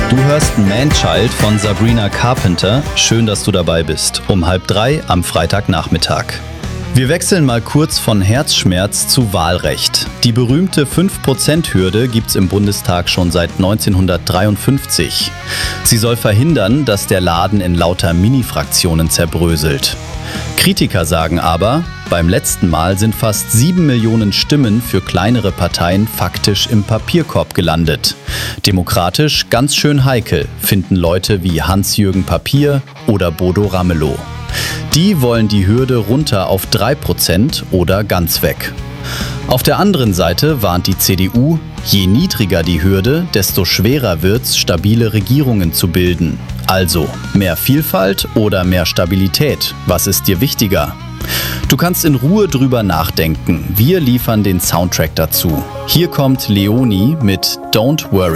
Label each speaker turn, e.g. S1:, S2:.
S1: Du hörst Man-Child von Sabrina Carpenter. Schön, dass du dabei bist. Um 2:30 am Freitagnachmittag. Wir wechseln mal kurz von Herzschmerz zu Wahlrecht. Die berühmte 5%-Hürde gibt's im Bundestag schon seit 1953. Sie soll verhindern, dass der Laden in lauter Mini-Fraktionen zerbröselt. Kritiker sagen aber, beim letzten Mal sind fast 7 Millionen Stimmen für kleinere Parteien faktisch im Papierkorb gelandet. Demokratisch ganz schön heikel, finden Leute wie Hans-Jürgen Papier oder Bodo Ramelow. Die wollen die Hürde runter auf 3% oder ganz weg. Auf der anderen Seite warnt die CDU, je niedriger die Hürde, desto schwerer wird's, stabile Regierungen zu bilden. Also, mehr Vielfalt oder mehr Stabilität? Was ist dir wichtiger? Du kannst in Ruhe drüber nachdenken. Wir liefern den Soundtrack dazu. Hier kommt Leonie mit Don't Worry.